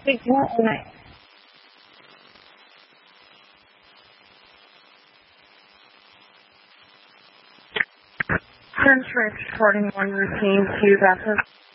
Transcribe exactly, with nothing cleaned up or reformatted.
Big night. Ten French recording one routine to Bethel.